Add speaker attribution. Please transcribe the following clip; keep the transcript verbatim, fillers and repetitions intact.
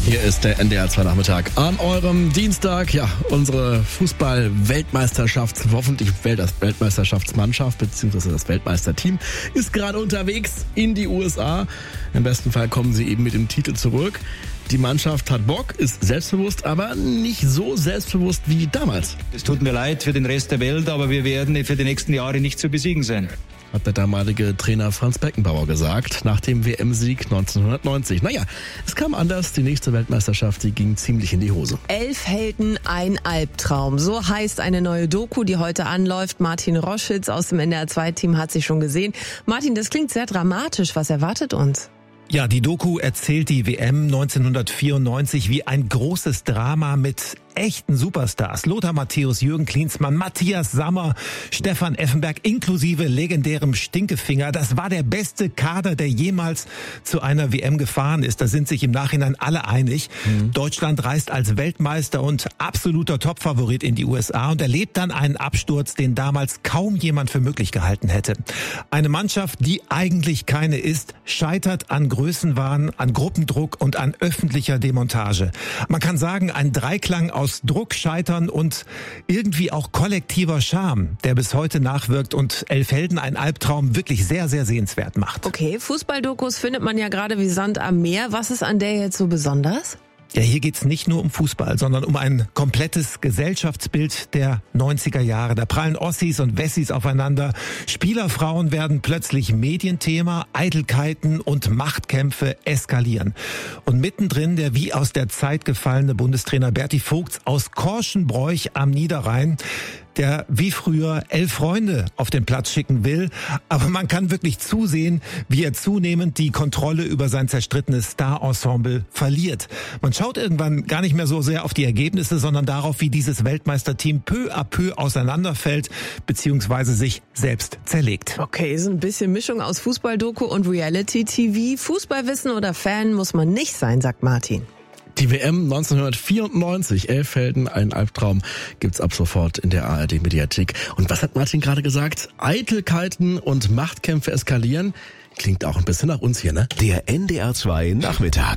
Speaker 1: Hier ist der N D R zwei Nachmittag an eurem Dienstag. Ja, unsere Fußball-Weltmeisterschaft, hoffentlich Weltmeisterschaftsmannschaft bzw. das Weltmeisterteam ist gerade unterwegs in die U S A. Im besten Fall kommen sie eben mit dem Titel zurück. Die Mannschaft hat Bock, ist selbstbewusst, aber nicht so selbstbewusst wie damals.
Speaker 2: Es tut mir leid für den Rest der Welt, aber wir werden für die nächsten Jahre nicht zu besiegen sein.
Speaker 1: Hat der damalige Trainer Franz Beckenbauer gesagt, nach dem W M-Sieg neunzehnhundertneunzig. Naja, es kam anders. Die nächste Weltmeisterschaft, die ging ziemlich in die Hose.
Speaker 3: Elf Helden, ein Albtraum. So heißt eine neue Doku, die heute anläuft. Martin Roschitz aus dem N D R zwei Team hat sie schon gesehen. Martin, das klingt sehr dramatisch. Was erwartet uns?
Speaker 4: Ja, die Doku erzählt die W M neunzehnhundertvierundneunzig wie ein großes Drama mit echten Superstars. Lothar Matthäus, Jürgen Klinsmann, Matthias Sammer, Stefan Effenberg inklusive legendärem Stinkefinger. Das war der beste Kader, der jemals zu einer W M gefahren ist. Da sind sich im Nachhinein alle einig. Mhm. Deutschland reist als Weltmeister und absoluter Topfavorit in die U S A und erlebt dann einen Absturz, den damals kaum jemand für möglich gehalten hätte. Eine Mannschaft, die eigentlich keine ist, scheitert an Größenwahn, an Gruppendruck und an öffentlicher Demontage. Man kann sagen, ein Dreiklang aus Druck, Scheitern und irgendwie auch kollektiver Scham, der bis heute nachwirkt und Elf Helden, ein Albtraum, wirklich sehr, sehr sehenswert macht.
Speaker 3: Okay, Fußballdokus findet man ja gerade wie Sand am Meer. Was ist an der jetzt so besonders?
Speaker 4: Ja, hier geht's nicht nur um Fußball, sondern um ein komplettes Gesellschaftsbild der neunziger Jahre. Da prallen Ossis und Wessis aufeinander. Spielerfrauen werden plötzlich Medienthema, Eitelkeiten und Machtkämpfe eskalieren. Und mittendrin der wie aus der Zeit gefallene Bundestrainer Berti Vogts aus Korschenbroich am Niederrhein, der wie früher elf Freunde auf den Platz schicken will. Aber man kann wirklich zusehen, wie er zunehmend die Kontrolle über sein zerstrittenes Star-Ensemble verliert. Man schaut irgendwann gar nicht mehr so sehr auf die Ergebnisse, sondern darauf, wie dieses Weltmeisterteam peu à peu auseinanderfällt bzw. sich selbst zerlegt.
Speaker 3: Okay, ist ein bisschen Mischung aus Fußballdoku und Reality-T V. Fußballwissen oder Fan muss man nicht sein, sagt Martin.
Speaker 1: Die W M neunzehnhundertvierundneunzig, Elf Helden, ein Albtraum, gibt's ab sofort in der A R D-Mediathek. Und was hat Martin gerade gesagt? Eitelkeiten und Machtkämpfe eskalieren? Klingt auch ein bisschen nach uns hier, ne?
Speaker 5: Der N D R zwei Nachmittag.